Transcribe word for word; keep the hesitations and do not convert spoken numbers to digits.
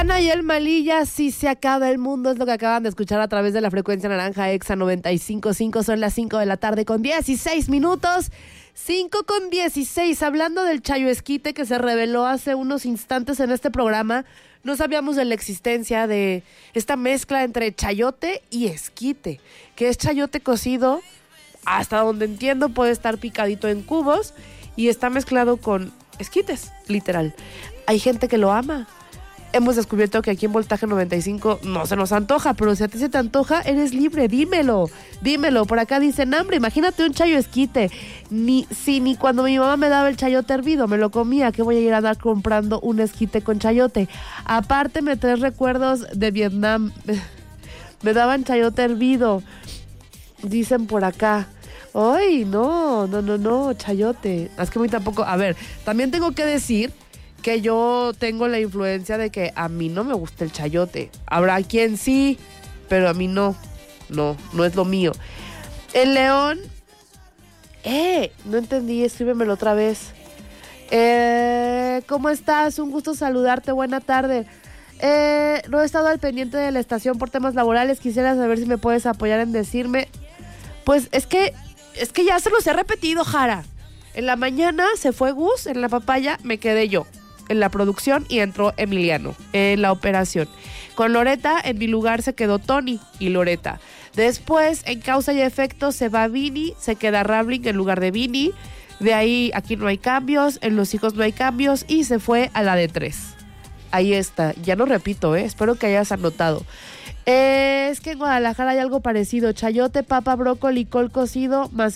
Ana y el Malilla, si se acaba el mundo, es lo que acaban de escuchar a través de la frecuencia naranja Exa noventa y cinco punto cinco. Son las cinco de la tarde con dieciséis minutos. cinco con dieciséis. Hablando del chayo esquite que se reveló hace unos instantes en este programa, no sabíamos de la existencia de esta mezcla entre chayote y esquite, que es chayote cocido, hasta donde entiendo puede estar picadito en cubos y está mezclado con esquites, literal. Hay gente que lo ama. Hemos descubierto que aquí en Voltaje noventa y cinco no se nos antoja, pero si a ti se te antoja, eres libre, dímelo, dímelo. Por acá dicen, hambre, imagínate un chayo esquite. Ni, si ni cuando mi mamá me daba el chayote hervido, me lo comía, que voy a ir a andar comprando un esquite con chayote. Aparte me traes recuerdos de Vietnam. Me daban chayote hervido, dicen por acá. Ay, no, no, no, no, chayote. Es que a mí tampoco, a ver, también tengo que decir que yo tengo la influencia de que a mí no me gusta el chayote. Habrá quien sí, pero a mí no. No, no es lo mío. El León... Eh, no entendí, escríbemelo otra vez. Eh, ¿cómo estás? Un gusto saludarte, buena tarde. Eh, no he estado al pendiente de la estación por temas laborales. Quisiera saber si me puedes apoyar en decirme. Pues es que, es que ya se los he repetido, Jara. En la mañana se fue Gus, en la papaya me quedé yo en la producción y entró Emiliano en la operación. Con Loreta, en mi lugar se quedó Tony y Loreta. Después, en causa y efecto, se va Vini, se queda Rabling en lugar de Vini. De ahí, aquí no hay cambios, en los hijos no hay cambios y se fue a la de tres. Ahí está, ya no repito, ¿eh? Espero que hayas anotado. Eh, es que en Guadalajara hay algo parecido: chayote, papa, brócoli, col cocido, más